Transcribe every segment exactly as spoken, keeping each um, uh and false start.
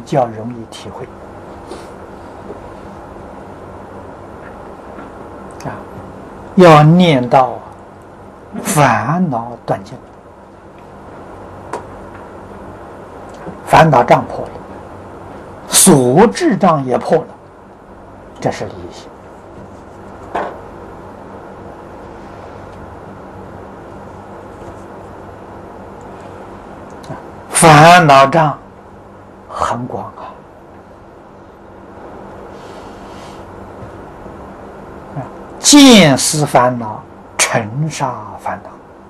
较容易体会。啊，要念到烦恼断尽，烦恼障破了，所知障也破了，这是理性。烦恼障很广啊，见思烦恼、尘沙烦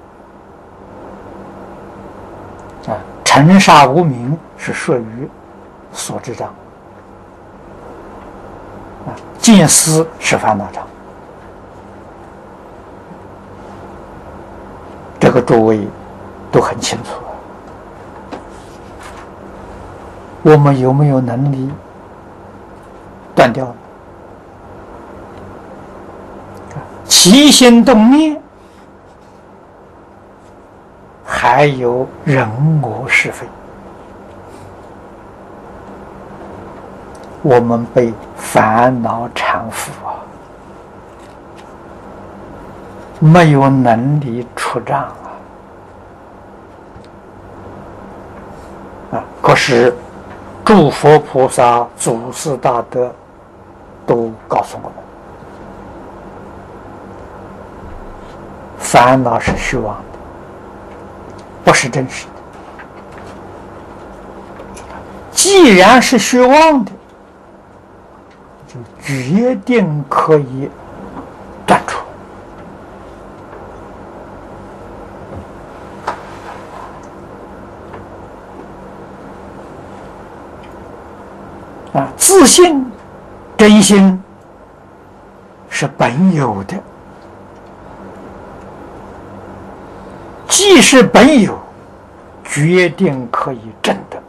恼啊，尘沙无明是属于所知障啊，见思是烦恼障。这个诸位都很清楚。我们有没有能力断掉呢？起心动念，还有人我是非，我们被烦恼缠缚啊，没有能力出障啊！啊，可是诸佛菩萨、祖师大德都告诉我们，烦恼是虚妄的，不是真实的。既然是虚妄的，就决定可以断除。啊，自信、真心是本有的，既是本有，决定可以证得。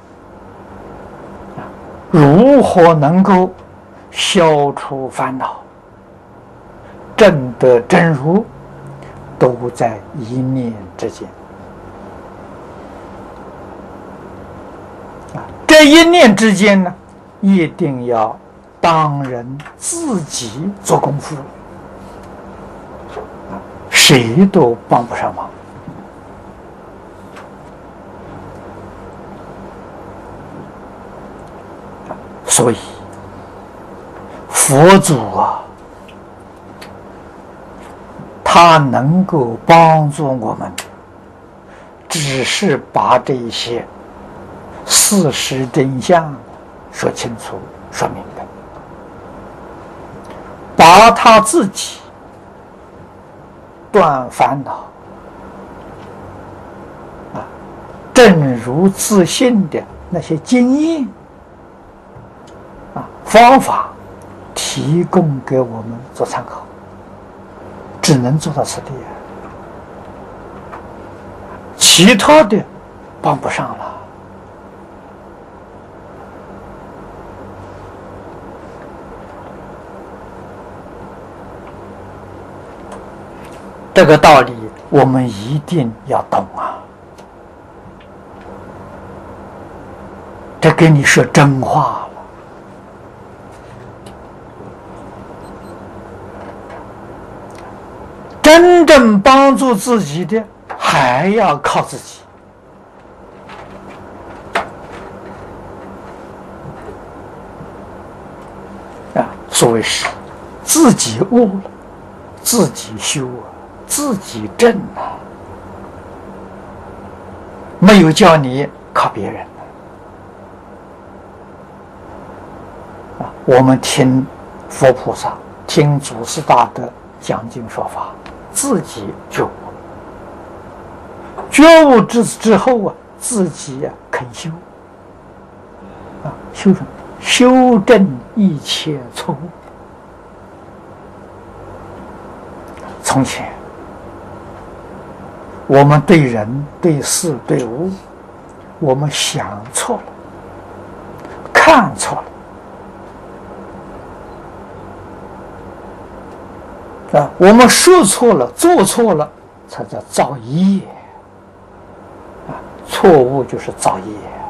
啊，如何能够消除烦恼、证得真如，都在一念之间。啊，这一念之间呢，一定要当人自己做功夫，谁都帮不上忙。所以佛祖啊，他能够帮助我们，只是把这些事实真相说清楚、说明白，把他自己断烦恼啊，正如自信的那些经验啊、方法提供给我们做参考，只能做到此地啊，其他的帮不上了。这个道理我们一定要懂啊！这跟你说真话了。真正帮助自己的，还要靠自己。啊，所谓是自己悟了，自己修啊，自己证啊，没有叫你靠别人啊。我们听佛菩萨、听祖师大德讲经说法，自己觉悟，觉悟之之后啊，自己啊肯修啊，修什么？修正一切错误。从前我们对人、对事、对物，我们想错了，看错了，啊，我们说错了，做错了，才叫造业。啊，错误就是造业。